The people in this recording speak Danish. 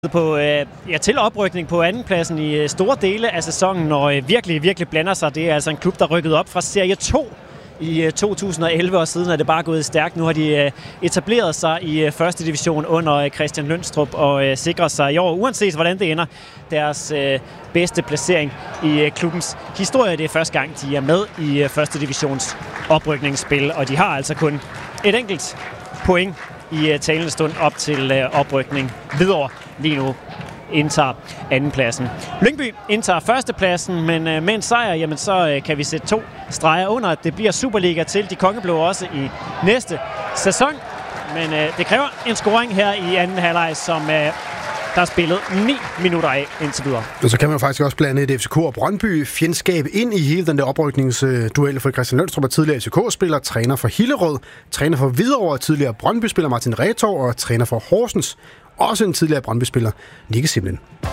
til oprykning på andenpladsen i store dele af sæsonen, og virkelig blander sig. Det er altså en klub, der rykkede op fra Serie 2 i 2011, og siden er det bare gået stærkt. Nu har de etableret sig i første division under Christian Lønstrup og sikrer sig i år, uanset hvordan det ender, deres bedste placering i klubbens historie. Det er første gang, de er med i første divisions oprykningsspil, og de har altså kun et enkelt point i talende stund op til oprykning. Hvidovre lige nu indtager andenpladsen. Lyngby indtager førstepladsen, men med en sejr, jamen så kan vi sætte 2 streger under. Det bliver Superliga til de kongeblå også i næste sæson. Men det kræver en scoring her i anden halvleg, som der er spillet 9 minutter af indtil videre. Og så kan man faktisk også blande et FCK og Brøndby fjendskab ind i hele den der oprykningsduel, for Christian Lønstrup er tidligere FCK-spiller, træner for Hillerød, træner for Hvidovre, tidligere Brøndby-spiller Martin Retov og træner for Horsens, også en tidligere Brøndby-spiller, Nikke Simlen.